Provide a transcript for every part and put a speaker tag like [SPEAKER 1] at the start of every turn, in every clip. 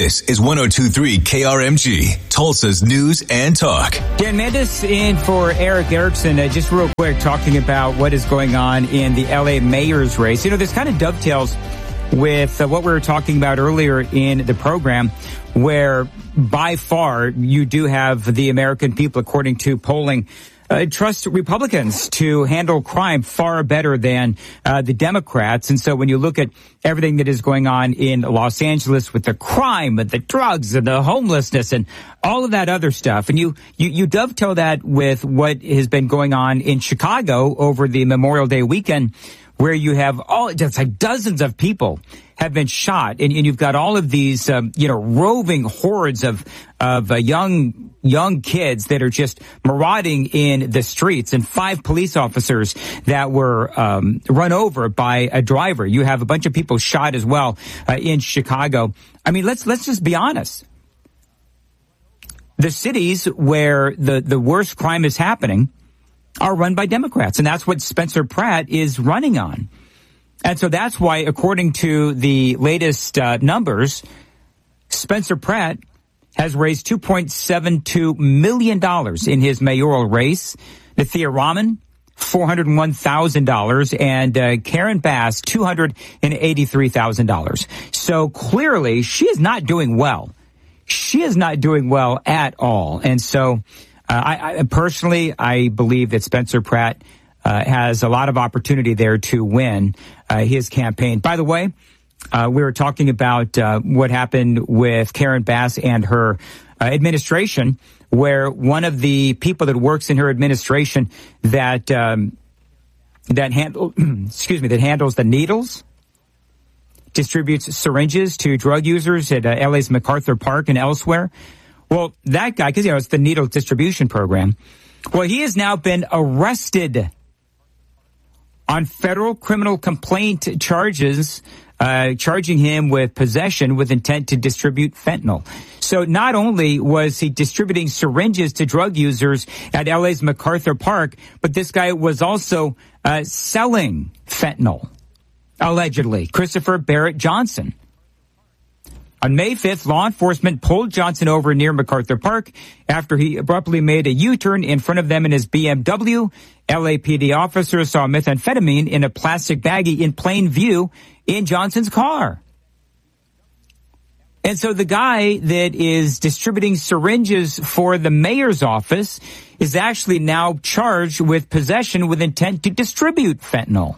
[SPEAKER 1] This is 102.3 KRMG, Tulsa's news and talk.
[SPEAKER 2] Dan Mandis in for Eric Erickson. Just real quick, talking about what is going on in the LA mayor's race. You know, this kind of dovetails with what we were talking about earlier in the program, where by far you do have the American people, according to polling, trust Republicans to handle crime far better than the Democrats. And so when you look at everything that is going on in Los Angeles with the crime and the drugs and the homelessness and all of that other stuff, and you dovetail that with what has been going on in Chicago over the Memorial Day weekend, where you have just like dozens of people have been shot, and you've got all of these, roving hordes of young kids that are just marauding in the streets, and 5 police officers that were run over by a driver. You have a bunch of people shot as well in Chicago. I mean, let's just be honest. The cities where the worst crime is happening are run by Democrats, and that's what Spencer Pratt is running on. And so that's why, according to the latest numbers, Spencer Pratt has raised $2.72 million in his mayoral race. Nathia Rahman, $401,000, and Karen Bass, $283,000. So clearly, she is not doing well. She is not doing well at all. And so I personally believe that Spencer Pratt has a lot of opportunity there to win his campaign. By the way, we were talking about what happened with Karen Bass and her administration, where one of the people that works in her administration that handles the needles, distributes syringes to drug users at LA's MacArthur Park and elsewhere. Well, that guy, because it's the needle distribution program. Well, he has now been arrested on federal criminal complaint charges, charging him with possession with intent to distribute fentanyl. So not only was he distributing syringes to drug users at LA's MacArthur Park, but this guy was also selling fentanyl, allegedly. Christopher Barrett Johnson. On May 5th, law enforcement pulled Johnson over near MacArthur Park after he abruptly made a U-turn in front of them in his BMW. LAPD officers saw methamphetamine in a plastic baggie in plain view in Johnson's car. And so the guy that is distributing syringes for the mayor's office is actually now charged with possession with intent to distribute fentanyl.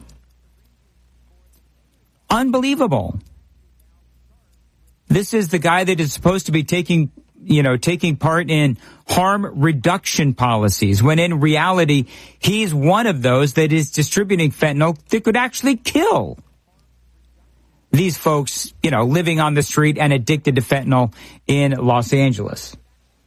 [SPEAKER 2] Unbelievable. This is the guy that is supposed to be taking part in harm reduction policies, when in reality, he's one of those that is distributing fentanyl that could actually kill these folks, living on the street and addicted to fentanyl in Los Angeles.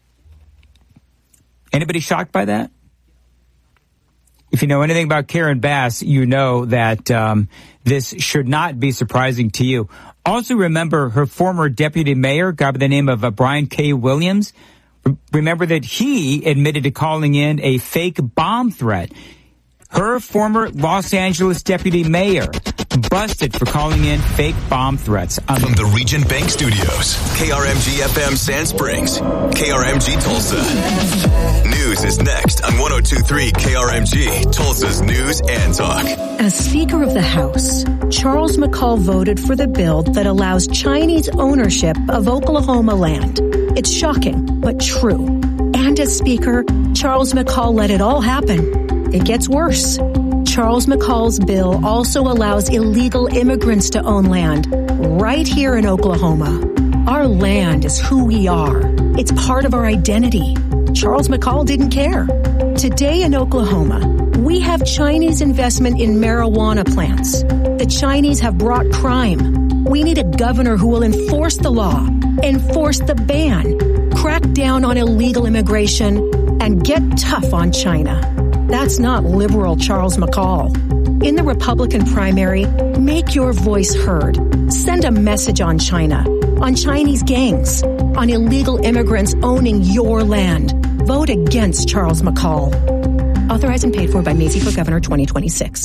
[SPEAKER 2] Anybody shocked by that? If you know anything about Karen Bass, you know that this should not be surprising to you. Also remember her former deputy mayor, guy by the name of Brian K. Williams. Remember that he admitted to calling in a fake bomb threat. Her former Los Angeles deputy mayor busted for calling in fake bomb threats.
[SPEAKER 1] From the Region Bank Studios, KRMG FM Sand Springs, KRMG Tulsa. News is next on 102.3 KRMG, Tulsa's news and talk.
[SPEAKER 3] As Speaker of the House, Charles McCall voted for the bill that allows Chinese ownership of Oklahoma land. It's shocking, but true. And as Speaker, Charles McCall let it all happen. It gets worse. Charles McCall's bill also allows illegal immigrants to own land right here in Oklahoma. Our land is who we are. It's part of our identity. Charles McCall didn't care. Today in Oklahoma, we have Chinese investment in marijuana plants. The Chinese have brought crime. We need a governor who will enforce the law, enforce the ban, crack down on illegal immigration, and get tough on China. That's not liberal Charles McCall. In the Republican primary, make your voice heard. Send a message on China, on Chinese gangs, on illegal immigrants owning your land. Vote against Charles McCall. Authorized and paid for by Macy for Governor 2026.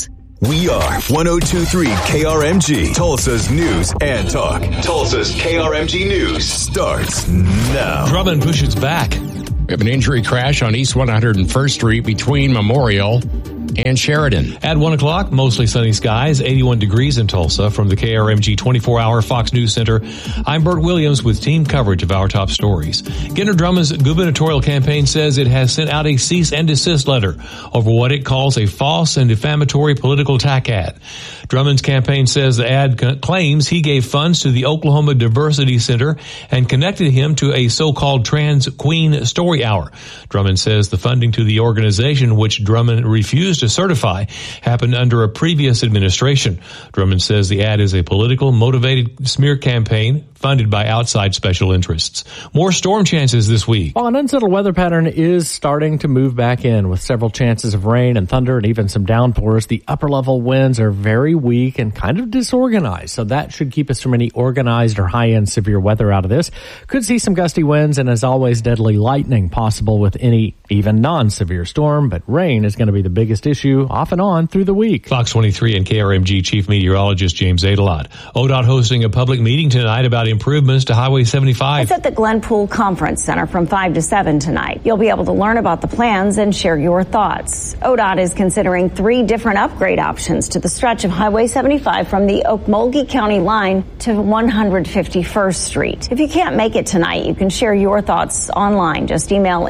[SPEAKER 1] We are 102.3 KRMG, Tulsa's news and talk. Tulsa's KRMG News starts now.
[SPEAKER 4] Drummond pushes back. We have an injury crash on East 101st Street between Memorial and Sheridan. At 1 o'clock, mostly sunny skies, 81 degrees in Tulsa. From the KRMG 24-hour Fox News Center, I'm Bert Williams with team coverage of our top stories. Gentner Drummond's gubernatorial campaign says it has sent out a cease and desist letter over what it calls a false and defamatory political attack ad. Drummond's campaign says the ad claims he gave funds to the Oklahoma Diversity Center and connected him to a so-called Trans Queen Story Hour. Drummond says the funding to the organization, which Drummond refused to certify, happened under a previous administration. Drummond says the ad is a political motivated smear campaign funded by outside special interests. More storm chances this week.
[SPEAKER 5] Well, an unsettled weather pattern is starting to move back in with several chances of rain and thunder and even some downpours. The upper level winds are very weak and kind of disorganized, so that should keep us from any organized or high-end severe weather out of this. Could see some gusty winds and, as always, deadly lightning possible with any even non-severe storm, but rain is going to be the biggest issue off and on through the week.
[SPEAKER 4] Fox 23 and KRMG Chief Meteorologist James Adelot. ODOT hosting a public meeting tonight about improvements to Highway 75.
[SPEAKER 6] It's at the Glenpool Conference Center from 5 to 7 tonight. You'll be able to learn about the plans and share your thoughts. ODOT is considering 3 different upgrade options to the stretch of Highway 75 from the Okmulgee County line to 151st Street. If you can't make it tonight, you can share your thoughts online. Just email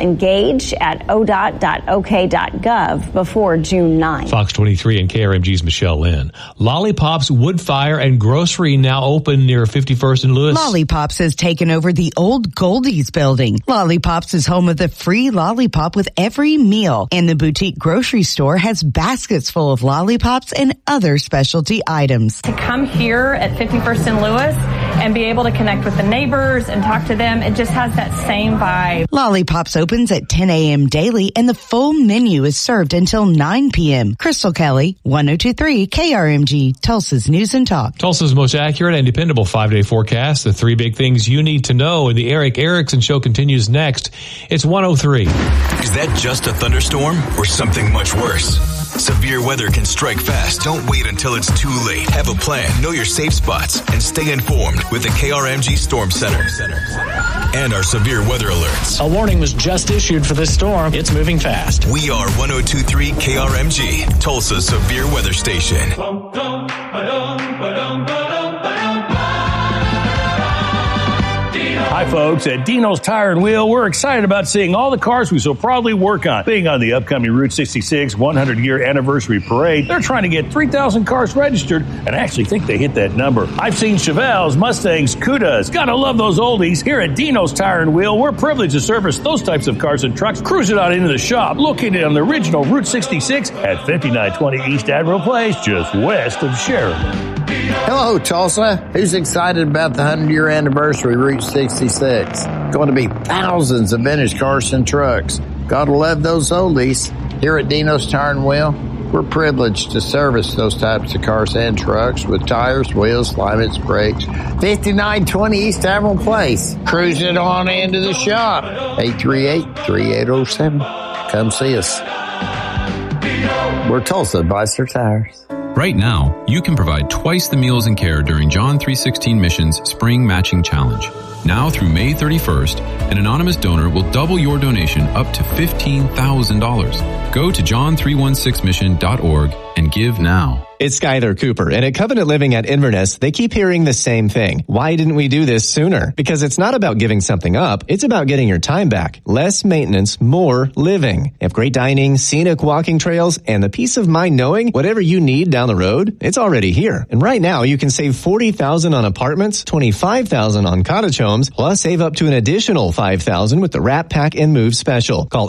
[SPEAKER 6] engage@odot.ok.gov before June 9.
[SPEAKER 4] Fox 23 and KRMG's Michelle Lynn. Lollipops Wood Fire and Grocery now open near 51st and Lewis.
[SPEAKER 7] Lollipops has taken over the old Goldie's building. Lollipops is home of the free lollipop with every meal, and the boutique grocery store has baskets full of lollipops and other specialty items.
[SPEAKER 8] To come here at 51st and Lewis and be able to connect with the neighbors and talk to them, it just has that same vibe.
[SPEAKER 7] Lollipops opens at 10 a.m. daily, and the full menu is served until 9 p.m. Crystal Kelly, 102.3 KRMG, Tulsa's News and Talk.
[SPEAKER 4] Tulsa's most accurate and dependable 5-day forecast. The 3 big things you need to know. And the Eric Erickson Show continues next. It's 103.
[SPEAKER 1] Is that just a thunderstorm or something much worse? Severe weather can strike fast. Don't wait until it's too late. Have a plan, know your safe spots, and stay informed with the KRMG Storm Center and our severe weather alerts.
[SPEAKER 9] A warning was just issued for this storm. It's moving fast.
[SPEAKER 1] We are 102.3 KRMG, Tulsa's severe weather station.
[SPEAKER 10] Hi, folks. At Dino's Tire and Wheel, we're excited about seeing all the cars we so proudly work on. Being on the upcoming Route 66 100-year anniversary parade, they're trying to get 3,000 cars registered and actually think they hit that number. I've seen Chevelles, Mustangs, Cudas. Gotta love those oldies. Here at Dino's Tire and Wheel, we're privileged to service those types of cars and trucks. Cruising on into the shop, located on the original Route 66 at 5920 East Admiral Place, just west of Sheridan.
[SPEAKER 11] Hello, Tulsa. Who's excited about the 100-year anniversary Route 66? Going to be thousands of vintage cars and trucks. Gotta love those oldies. Here at Dino's Tire and Wheel, we're privileged to service those types of cars and trucks with tires, wheels, alignments, brakes. 5920 East Admiral Place. Cruise it on into the shop. 838-3807. Come see us. We're Tulsa Advisor Tires.
[SPEAKER 12] Right now, you can provide twice the meals and care during John 3:16 Mission's Spring Matching Challenge. Now through May 31st, an anonymous donor will double your donation up to $15,000. Go to john316mission.org and give now.
[SPEAKER 13] It's Skyler Cooper, and at Covenant Living at Inverness, they keep hearing the same thing. Why didn't we do this sooner? Because it's not about giving something up, it's about getting your time back. Less maintenance, more living. They have great dining, scenic walking trails, and the peace of mind knowing whatever you need down the road, it's already here. And right now, you can save $40,000 on apartments, $25,000 on cottage homes, plus save up to an additional $5,000 with the Wrap, Pack, and Move special. Call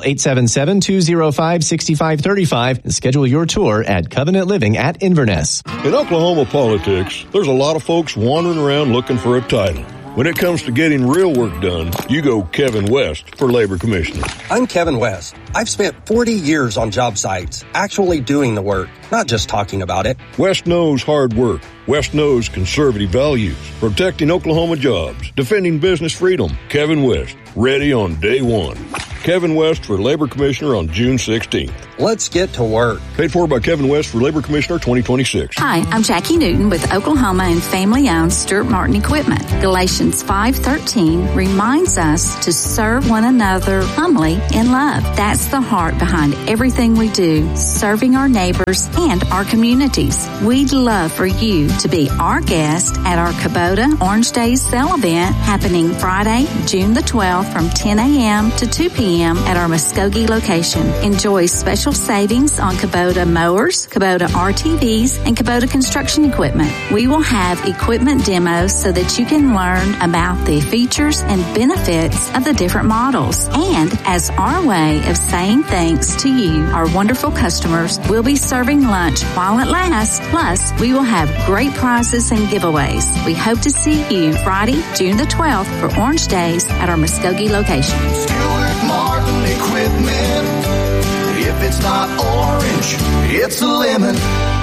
[SPEAKER 13] 877-205-6535 and schedule your tour at Covenant Living at Inverness.
[SPEAKER 14] In Oklahoma politics, there's a lot of folks wandering around looking for a title. When it comes to getting real work done, you go Kevin West for Labor Commissioner.
[SPEAKER 15] I'm Kevin West. I've spent 40 years on job sites, actually doing the work, not just talking about it.
[SPEAKER 14] West knows hard work. West knows conservative values, protecting Oklahoma jobs, defending business freedom. Kevin West, ready on day one. Kevin West for Labor Commissioner on June 16th.
[SPEAKER 15] Let's get to work.
[SPEAKER 14] Paid for by Kevin West for Labor Commissioner 2026.
[SPEAKER 16] Hi, I'm Jackie Newton with Oklahoma and family-owned Stuart Martin Equipment. Galatians 5:13 reminds us to serve one another humbly in love. That's the heart behind everything we do, serving our neighbors and our communities. We'd love for you to be our guest at our Kubota Orange Days sale event happening Friday, June the 12th from 10 a.m. to 2 p.m. at our Muskogee location. Enjoy special savings on Kubota mowers, Kubota RTVs, and Kubota construction equipment. We will have equipment demos so that you can learn about the features and benefits of the different models. And as our way of saying thanks to you, our wonderful customers, we'll be serving lunch while it lasts. Plus, we will have great prizes and giveaways. We hope to see you Friday, June the 12th for Orange Days at our Muskogee location.
[SPEAKER 17] Stuart Martin Equipment. If it's not orange, it's a lemon.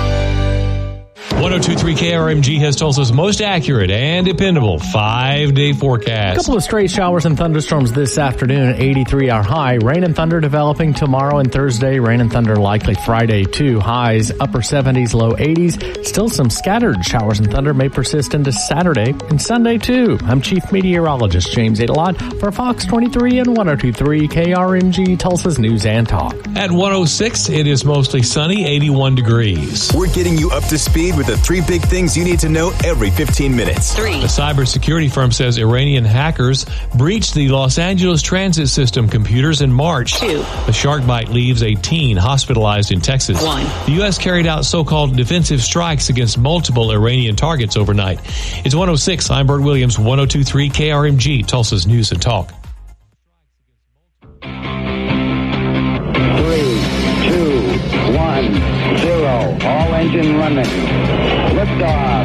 [SPEAKER 4] 102.3 KRMG has Tulsa's most accurate and dependable 5-day forecast.
[SPEAKER 5] A couple of stray showers and thunderstorms this afternoon, 83 our high. Rain and thunder developing tomorrow and Thursday. Rain and thunder likely Friday too. Highs upper 70s, low 80s. Still some scattered showers and thunder may persist into Saturday and Sunday too. I'm Chief Meteorologist James Adelot for Fox 23 and 102.3 KRMG Tulsa's News and Talk.
[SPEAKER 4] At 106, it is mostly sunny, 81 degrees.
[SPEAKER 1] We're getting you up to speed with the 3 big things you need to know every 15 minutes.
[SPEAKER 4] 3. A cybersecurity firm says Iranian hackers breached the Los Angeles transit system computers in March.
[SPEAKER 18] 2.
[SPEAKER 4] The shark bite leaves a teen hospitalized in Texas.
[SPEAKER 18] 1.
[SPEAKER 4] The U.S. carried out so-called defensive strikes against multiple Iranian targets overnight. It's 106. I'm Bert Williams, 102.3 KRMG, Tulsa's News and Talk.
[SPEAKER 19] 3, 2, 1, 0. All engine running. Liftoff.